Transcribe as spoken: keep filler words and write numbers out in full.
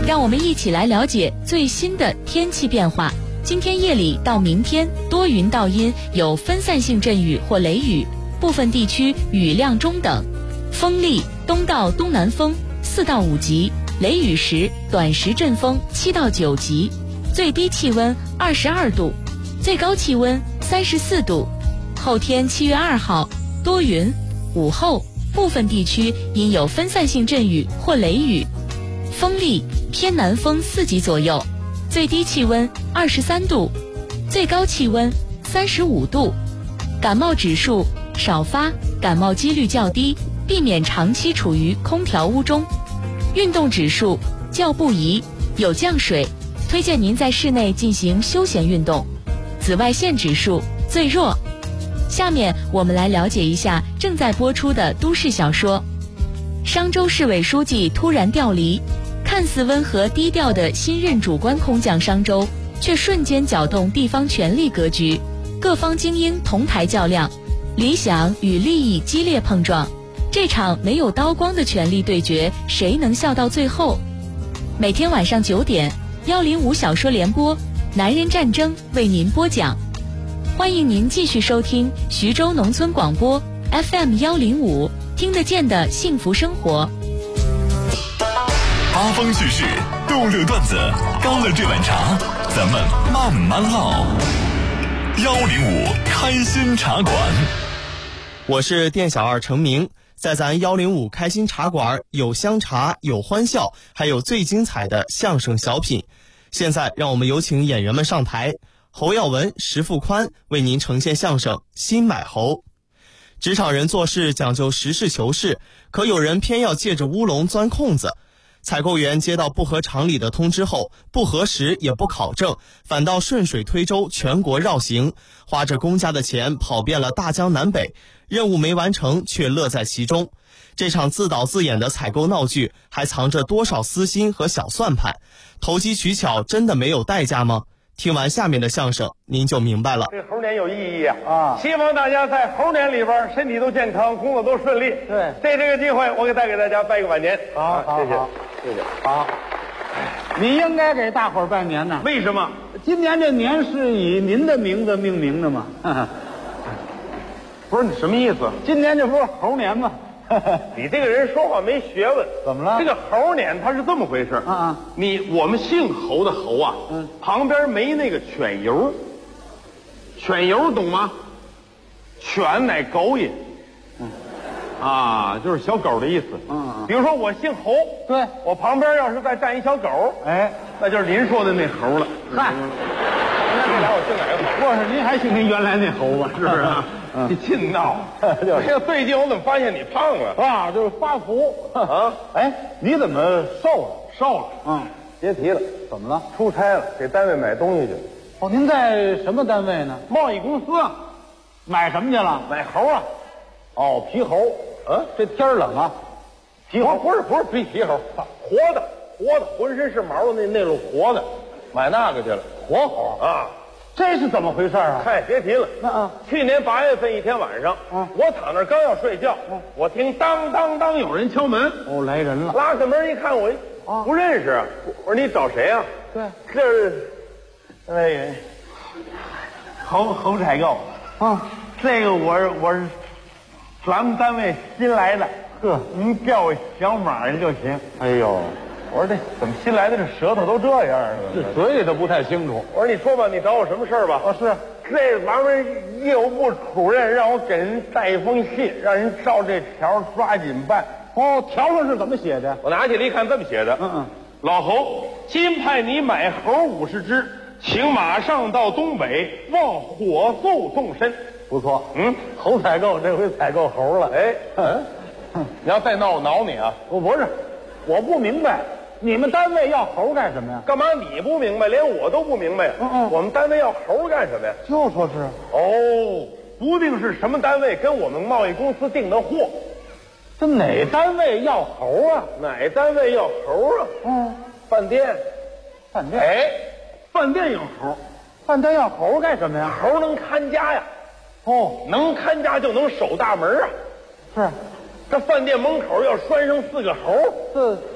让我们一起来了解最新的天气变化。今天夜里到明天多云到阴，有分散性阵雨或雷雨，部分地区雨量中等，风力东到东南风四到五级，雷雨时短时阵风七到九级，最低气温二十二度，最高气温三十四度。后天七月二号多云，午后部分地区因有分散性阵雨或雷雨，风力偏南风四级左右，最低气温二十三度，最高气温三十五度。感冒指数少发，感冒几率较低，避免长期处于空调屋中。运动指数较不宜，有降水，推荐您在室内进行休闲运动。紫外线指数最弱。下面我们来了解一下正在播出的都市小说。商州市委书记突然调离，看似温和低调的新任主官空降商州，却瞬间搅动地方权力格局，各方精英同台较量，理想与利益激烈碰撞。这场没有刀光的权力对决，谁能笑到最后？每天晚上九点，幺零五小说联播，男人战争为您播讲。欢迎您继续收听徐州农村广播 F M 幺零五，听得见的幸福生活。 八方叙事，逗乐段子，高了这碗茶，咱们慢慢唠。幺零五开心茶馆， 我是店小二程明，在咱幺零五开心茶馆有香茶，有欢笑，还有最精彩的相声小品。现在让我们有请演员们上台。侯耀文、石富宽为您呈现相声《新买猴》。职场人做事讲究实事求是，可有人偏要借着乌龙钻空子。采购员接到不合常理的通知后，不核实也不考证，反倒顺水推舟全国绕行，花着公家的钱跑遍了大江南北，任务没完成却乐在其中。这场自导自演的采购闹剧还藏着多少私心和小算盘？投机取巧真的没有代价吗？听完下面的相声，您就明白了。 这猴年有意义啊！啊，希望大家在猴年里边身体都健康，工作都顺利。对，借这个机会，我给再给大家拜个晚年。 好，好， 谢谢，谢谢。好， 你应该给大伙儿拜年呢。 为什么？ 今年这年是以您的名字命名的吗？ 不是你什么意思？ 今年这不是猴年吗？ 你这个人说话没学问。 怎么了？ 这个猴年它是这么回事啊啊！ 你我们姓侯的侯啊，嗯，旁边没那个犬油，犬油懂吗？犬乃狗也，嗯，啊，就是小狗的意思。嗯嗯。比如说我姓侯， 对， 我旁边要是再站一小狗，哎，那就是您说的那猴了。 嗨， 那你俩我姓哪个猴？ 不是，您还姓您原来那猴吧？是不是？ 你净闹！就是。最近我怎么发现你胖了啊？就是发福啊！哎，你怎么瘦了？ 瘦了？ 嗯， 别提了。 怎么了？ 出差了，给单位买东西去。 哦，您在什么单位呢？ 贸易公司啊。 买什么去了？ 买猴啊。 哦，皮猴。 嗯， 这天冷啊。 皮猴不是不是皮皮猴，活的活的，浑身是毛的那那种活的，买那个去了。 活猴啊。 这是怎么回事啊？ 嗨，别提了。 那啊， 去年八月份一天晚上，嗯，我躺那刚要睡觉，嗯，我听当当当有人敲门。 哦，来人了。 拉开门一看，我啊不认识。我说你找谁啊？ 对， 这是哎，侯侯采购啊，这个我是我是咱们单位新来的，呵，您叫我小马就行。 哎呦。 我说这怎么新来的这舌头都这样了？ 这嘴里都不太清楚。 我说你说吧，你找我什么事儿吧？ 哦，是这咱们业务部主任让我给人带一封信，让人照这条抓紧办。 哦，条上是怎么写的？ 我拿起来一看，这么写的。嗯嗯，老侯，今派你买猴五十只，请马上到东北，望火速动身。 不错，嗯，猴采购这回采购猴了。 哎，嗯，你要再闹我挠你啊！ 我不是，我不明白。你们单位要猴干什么呀？ 干嘛你不明白，连我都不明白。嗯嗯，我们单位要猴干什么呀？ 就说是哦，不定是什么单位跟我们贸易公司订的货。 这哪单位要猴啊？ 哪单位要猴啊？嗯，饭店， 饭店。 哎，饭店要猴， 饭店要猴干什么呀？ 猴能看家呀。 哦， 能看家就能守大门啊。 是， 这饭店门口要拴上四个猴。 这